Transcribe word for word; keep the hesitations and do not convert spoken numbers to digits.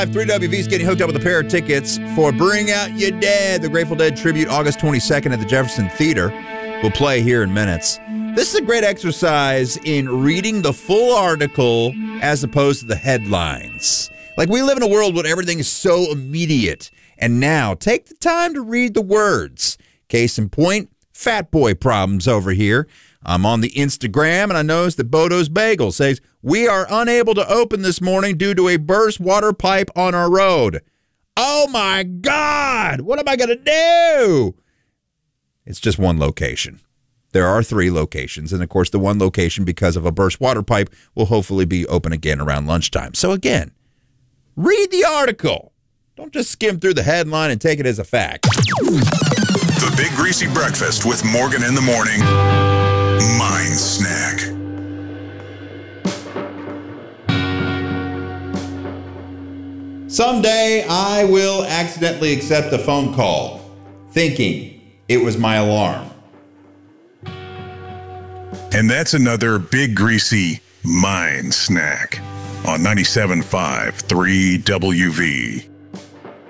three W V is getting hooked up with a pair of tickets for Bring Out Your Dead, the Grateful Dead tribute, August twenty-second at the Jefferson Theater. We'll play here in minutes. This is a great exercise in reading the full article as opposed to the headlines. Like, we live in a world where everything is so immediate. And now, take the time to read the words. Case in point, fat boy problems over here. I'm on the Instagram, and I noticed that Bodo's Bagel says, we are unable to open this morning due to a burst water pipe on our road. Oh, my God! What am I going to do? It's just one location. There are three locations, and, of course, the one location, because of a burst water pipe, will hopefully be open again around lunchtime. So, again, read the article. Don't just skim through the headline and take it as a fact. The Big Greasy Breakfast with Morgan in the Morning. Mind Snack. Someday I will accidentally accept a phone call, thinking it was my alarm. And that's another Big Greasy Mind Snack on ninety-seven point five three W V.